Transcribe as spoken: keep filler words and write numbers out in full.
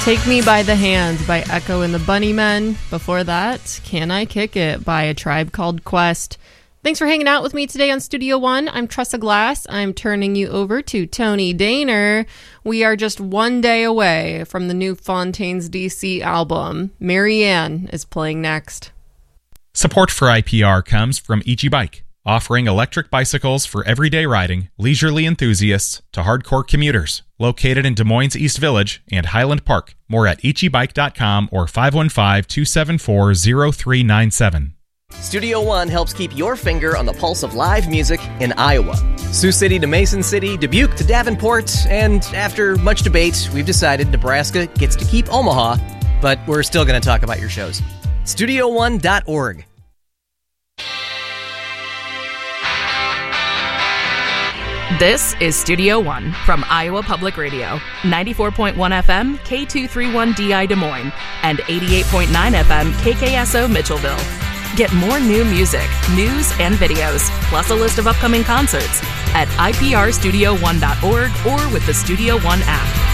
Take Me by the Hand by Echo and the Bunnymen. Before that, Can I Kick It by A Tribe Called Quest. Thanks for hanging out with me today on Studio One. I'm Tressa Glass. I'm turning you over to Tony Daner. We are just one day away from the new Fontaines D C album. Marianne is playing next. Support for I P R comes from Ichi Bike, offering electric bicycles for everyday riding, leisurely enthusiasts to hardcore commuters. Located in Des Moines East Village and Highland Park. More at ichi bike dot com or five one five, two seven four, zero three nine seven. Studio One helps keep your finger on the pulse of live music in Iowa. Sioux City to Mason City, Dubuque to Davenport, and after much debate, we've decided Nebraska gets to keep Omaha, but we're still going to talk about your shows. studio one dot org. This is Studio One from Iowa Public Radio, ninety-four point one F M, K two thirty-one D I Des Moines, and eighty-eight point nine F M, K K S O Mitchellville. Get more new music, news, and videos, plus a list of upcoming concerts at I P R studio one dot org or with the Studio One app.